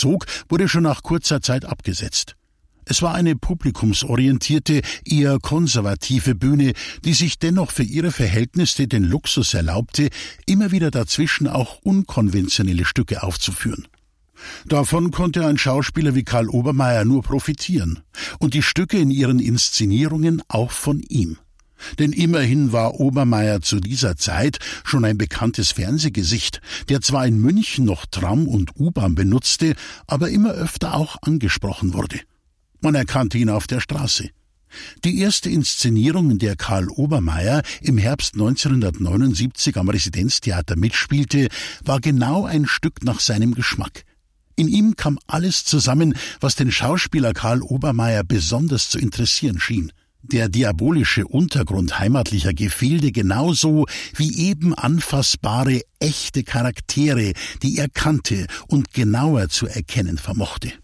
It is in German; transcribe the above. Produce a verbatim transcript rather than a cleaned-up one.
zog, wurde schon nach kurzer Zeit abgesetzt. Es war eine publikumsorientierte, eher konservative Bühne, die sich dennoch für ihre Verhältnisse den Luxus erlaubte, immer wieder dazwischen auch unkonventionelle Stücke aufzuführen. Davon konnte ein Schauspieler wie Karl Obermaier nur profitieren und die Stücke in ihren Inszenierungen auch von ihm. Denn immerhin war Obermaier zu dieser Zeit schon ein bekanntes Fernsehgesicht, der zwar in München noch Tram und U-Bahn benutzte, aber immer öfter auch angesprochen wurde. Man erkannte ihn auf der Straße. Die erste Inszenierung, in der Karl Obermaier im Herbst neunzehnhundertneunundsiebzig am Residenztheater mitspielte, war genau ein Stück nach seinem Geschmack. In ihm kam alles zusammen, was den Schauspieler Karl Obermaier besonders zu interessieren schien. Der diabolische Untergrund heimatlicher Gefilde genauso wie eben anfassbare, echte Charaktere, die er kannte und genauer zu erkennen vermochte.